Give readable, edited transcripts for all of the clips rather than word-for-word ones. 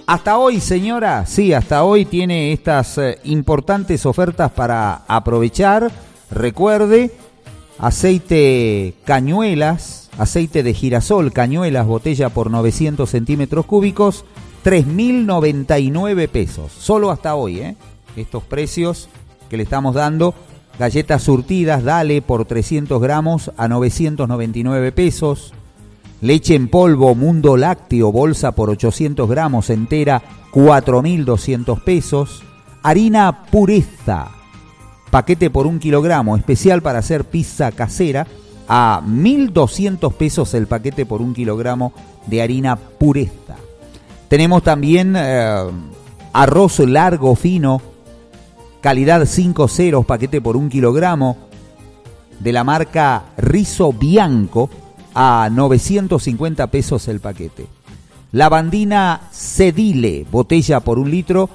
Hasta hoy, señora, sí, hasta hoy tiene estas importantes ofertas para aprovechar. Recuerde, aceite Cañuelas, aceite de girasol Cañuelas, botella por 900 centímetros cúbicos, 3.099 pesos. Solo hasta hoy, estos precios que le estamos dando. Galletas surtidas, Dale, por 300 gramos a 999 pesos. Leche en polvo Mundo Lácteo, bolsa por 800 gramos entera, 4.200 pesos. Harina Pureza, paquete por 1 kilogramo, especial para hacer pizza casera, a 1.200 pesos el paquete por 1 kilogramo de harina Pureza. Tenemos también arroz largo fino, calidad 5 ceros, paquete por 1 kilogramo, de la marca Riso Bianco, a 950 pesos el paquete. Lavandina Cedile, botella por 1 litro,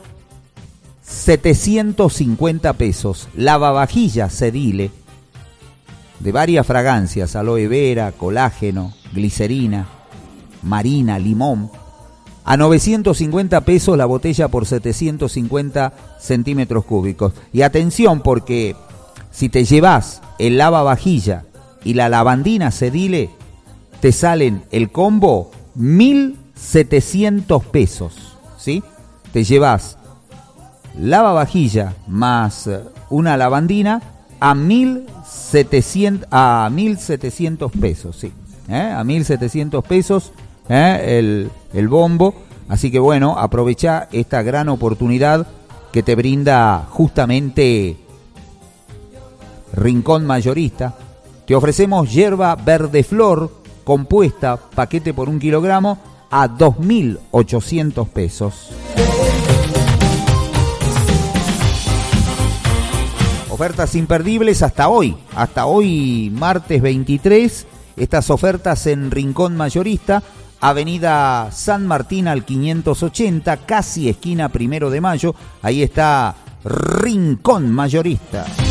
750 pesos. Lavavajillas Cedile, de varias fragancias, aloe vera, colágeno, glicerina, marina, limón, a 950 pesos la botella por 750 centímetros cúbicos. Y atención, porque si te llevas el lavavajilla y la lavandina Cedile, te salen el combo 1.700 pesos, ¿sí? Te llevas lavavajilla más una lavandina a 1.700 pesos, sí, a 1.700 pesos el bombo. Así que bueno, aprovecha esta gran oportunidad que te brinda justamente Rincón Mayorista. Te ofrecemos hierba verde flor compuesta, paquete por 1 kilogramo, a 2.800 pesos. Ofertas imperdibles hasta hoy martes 23, estas ofertas en Rincón Mayorista, Avenida San Martín al 580, casi esquina 1 de Mayo, ahí está Rincón Mayorista.